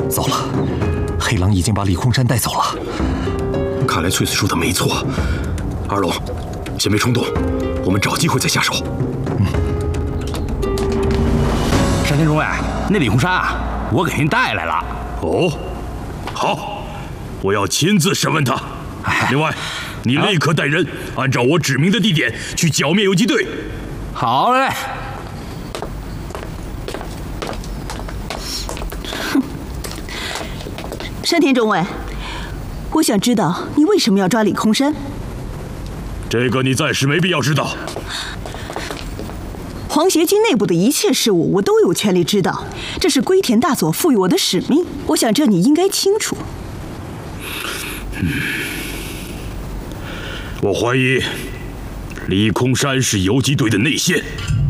糟了，黑狼已经把李空山带走了。 看来翠翠说的没错。二龙，先别冲动，我们找机会再下手。 山田中尉，那李空山啊，我给您带来了。 哦，好，我要亲自审问他。另外，你立刻带人按照我指明的地点去剿灭游击队。 好嘞。 山田中尉，我想知道你为什么要抓李空山。 这个你暂时没必要知道。 皇协军内部的一切事务，我都有权利知道，这是龟田大佐赋予我的使命。我想这你应该清楚。 我怀疑李空山是游击队的内线。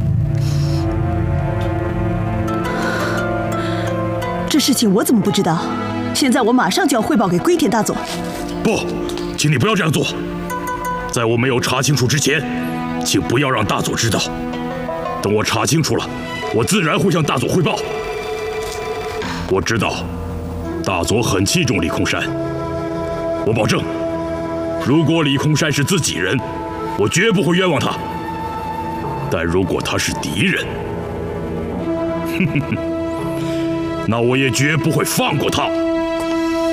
这事情我怎么不知道？现在我马上就要汇报给龟田大佐。 不，请你不要这样做。在我没有查清楚之前，请不要让大佐知道。等我查清楚了，我自然会向大佐汇报。我知道，大佐很器重李空山。我保证，如果李空山是自己人，我绝不会冤枉他。但如果他是敌人，那我也绝不会放过他。